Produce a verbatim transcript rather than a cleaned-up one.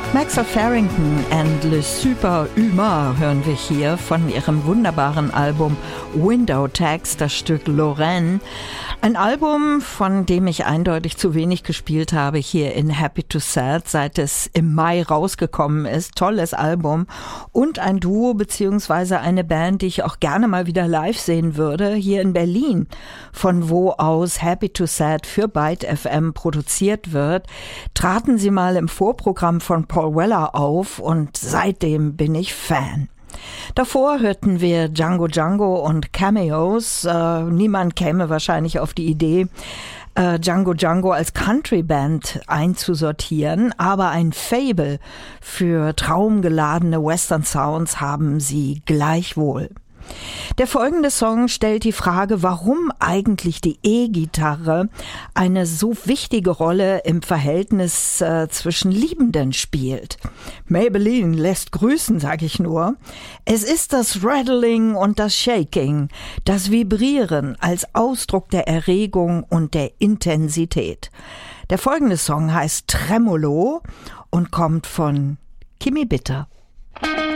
Maxwell Farrington and Le Super Humain hören wir hier von ihrem wunderbaren Album Window Tags, das Stück Lorraine. Ein Album, von dem ich eindeutig zu wenig gespielt habe hier in Happy to Sad, seit es im Mai rausgekommen ist. Tolles Album und ein Duo beziehungsweise eine Band, die ich auch gerne mal wieder live sehen würde, hier in Berlin, von wo aus Happy to Sad für Byte F M produziert wird. Traten sie mal im Vorprogramm von Paul Weller auf und seitdem bin ich Fan. Davor hörten wir Django Django und Cameos. Äh, niemand käme wahrscheinlich auf die Idee, äh, Django Django als Country-Band einzusortieren, aber ein Faible für traumgeladene Western-Sounds haben sie gleichwohl. Der folgende Song stellt die Frage, warum eigentlich die E-Gitarre eine so wichtige Rolle im Verhältnis äh, zwischen Liebenden spielt. Maybelline lässt grüßen, sage ich nur. Es ist das Rattling und das Shaking, das Vibrieren als Ausdruck der Erregung und der Intensität. Der folgende Song heißt Tremolo und kommt von Kimi Bitter.